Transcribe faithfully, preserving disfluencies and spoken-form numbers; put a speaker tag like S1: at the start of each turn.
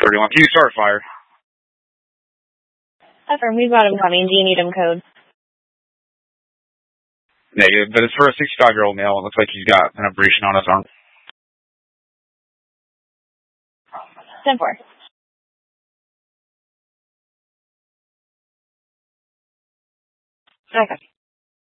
S1: thirty-one. Can you start fire?
S2: Affirm, we've got him coming. Do you need him code?
S1: Negative, but it's for a sixty-five-year-old male. It looks like he's got an abrasion on his arm.
S2: ten four. Okay.